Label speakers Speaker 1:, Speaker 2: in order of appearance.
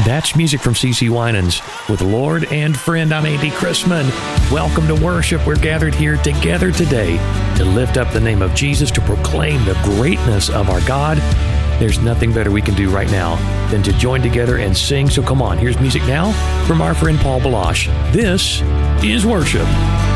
Speaker 1: That's music from CeCe Winans with Lord and Friend. I'm Andy Chrisman. Welcome to worship. We're gathered here together today to lift up the name of Jesus, to proclaim the greatness of our God. There's nothing better we can do right now than to join together and sing. So come on, here's music now from our friend Paul Baloche. This is worship.